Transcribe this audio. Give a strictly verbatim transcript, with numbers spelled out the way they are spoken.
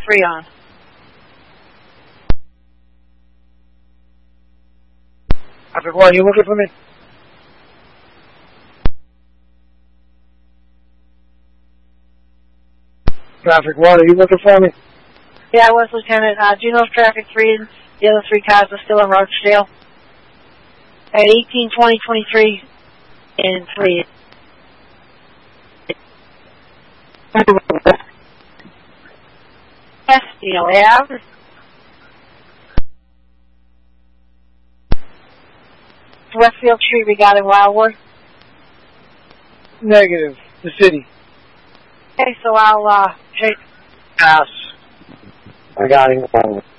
three on. Traffic one, you looking for me? Traffic one, are you looking for me? Yeah, I was, Lieutenant. Uh, do you know if traffic three and the other three cars are still in Rochedale? At eighteen, twenty, twenty-three, and three. Yes, you know, Ave. Westfield Street regarding Wildwood. Negative. The city. Okay, so I'll, uh, take... Pass. Regarding Wildwood.